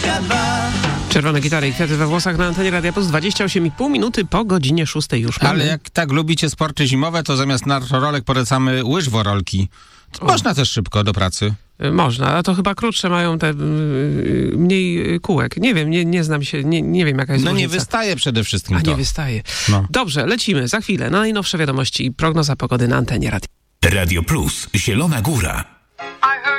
22. Czerwone gitary i kwiaty we włosach na antenie Radia Plus. 28,5 minuty po godzinie 6 już mamy. Ale jak tak lubicie sporty zimowe, to zamiast nartorolek polecamy łyżworolki. Można też szybko do pracy. Można, a to chyba krótsze mają te mniej kółek. Nie wiem, nie znam się, nie wiem jaka jest różnica. Nie wystaje przede wszystkim A to. nie wystaje. No. Dobrze, lecimy za chwilę na najnowsze wiadomości i prognoza pogody na antenie Radia. Radio Plus, Zielona Góra.